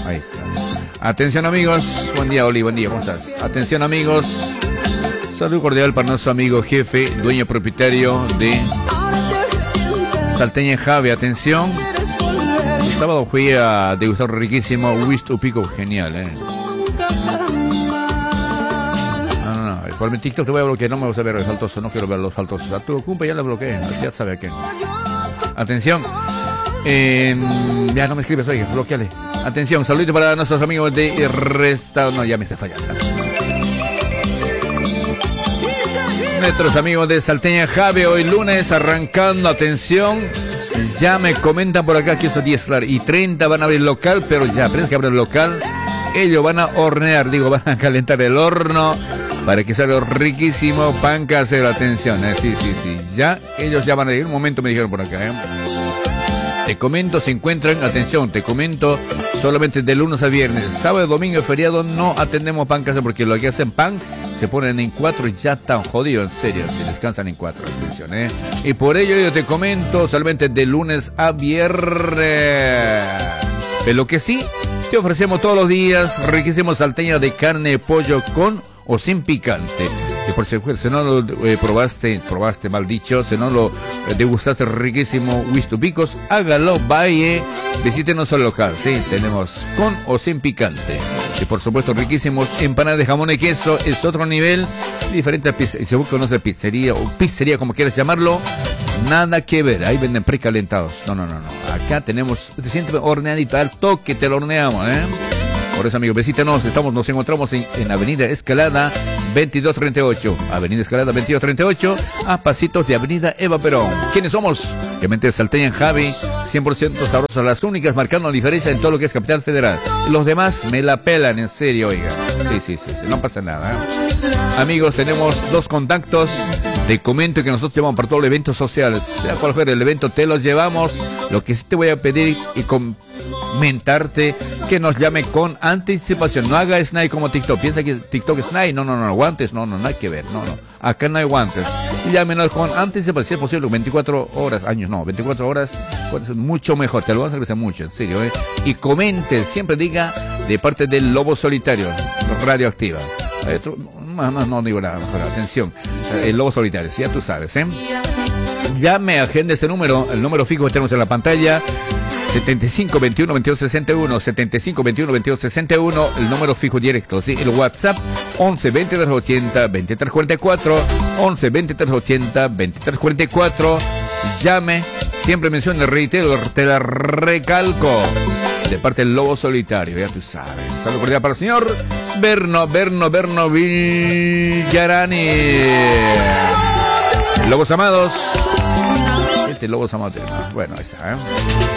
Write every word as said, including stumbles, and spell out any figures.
ahí está. Atención amigos, buen día Oli, buen día, ¿cómo estás? Atención amigos, salud cordial para nuestro amigo jefe, dueño propietario de Salteña Javi, atención. El sábado fui a degustar riquísimo Wisto Pico, genial, eh. No, no, no, por mi TikTok te voy a bloquear, no me vas a ver los faltosos, no quiero ver los faltosos. A tu culpa ya la bloqueé, ya sabe a qué. Atención, eh, ya no me escribes, oye, bloqueale. Atención, saludito para nuestros amigos de Resta... No, ya me está fallando. Nuestros amigos de Salteña Javi, hoy lunes, arrancando, atención. Ya me comentan por acá que estos diez y treinta van a abrir el local, pero ya, apenas que abren el local, ellos van a hornear, digo, van a calentar el horno para que salga riquísimo pan casero, atención, eh, sí, sí, sí, ya, ellos ya van a ir, un momento me dijeron por acá, eh. Te comento, se encuentran, atención, te comento, solamente de lunes a viernes, sábado, domingo y feriado no atendemos pan casero porque lo que hacen pan se ponen en cuatro y ya están jodidos, en serio, se descansan en cuatro, atención, ¿eh? Y por ello yo te comento, solamente de lunes a viernes. Pero lo que sí, te ofrecemos todos los días riquísimo salteña de carne, pollo con o sin picante. Y por si, si no lo eh, probaste, probaste mal dicho, si no lo eh, degustaste riquísimo Wisto Picos, hágalo, vaya, visítenos al local, sí, tenemos con o sin picante. Y por supuesto riquísimos empanadas de jamón y queso, es otro nivel, diferentes pizzerías, si vos conoces pizzería o pizzería como quieras llamarlo, nada que ver, ahí venden precalentados, no, no, no, no, acá tenemos, se siente horneadito, al toque te lo horneamos, eh. Por eso, amigos, visítanos, estamos, nos encontramos en, en Avenida Escalada veintidós treinta y ocho. Avenida Escalada veintidós treinta y ocho, a pasitos de Avenida Eva Perón. ¿Quiénes somos? Obviamente Salteña Javi, cien por ciento sabrosas, las únicas marcando la diferencia en todo lo que es Capital Federal. Los demás me la pelan, en serio, oiga. Sí, sí, sí, sí, no pasa nada, ¿eh? Amigos, tenemos dos contactos. Te comento que nosotros llevamos para todos los eventos sociales. Sea cual fuera el evento, te los llevamos. Lo que sí te voy a pedir y comentarte que nos llame con anticipación. No haga snide como TikTok. Piensa que TikTok es snide. No, no, no. Guantes, no, no, nada que ver. No, no. Acá no hay guantes. Y llámenos con anticipación. Si es posible, veinticuatro horas, años, no. veinticuatro horas, puede ser mucho mejor. Te lo vas a agradecer mucho, en serio, ¿eh? Y comente, siempre diga de parte del Lobo Solitario, Radioactiva. No, no, no digo nada mejor. Atención. El Lobo Solitario, si ya tú sabes, ¿eh? Llame, agende este número, el número fijo que tenemos en la pantalla, setenta y cinco veintiuno veintidós sesenta y uno, setenta y cinco veintiuno veintidós sesenta y uno, el número fijo directo, ¿sí? El WhatsApp, once veintitrés ochenta veintitrés cuarenta y cuatro, once veintitrés ochenta veintitrés cuarenta y cuatro, llame, siempre menciono, reitero, te la recalco, de parte del Lobo Solitario, ya tú sabes. Saludos cordial para el señor Berno, Berno, Berno Villarani. Lobos amados. Este Lobos amados. Bueno, ahí está, ¿eh?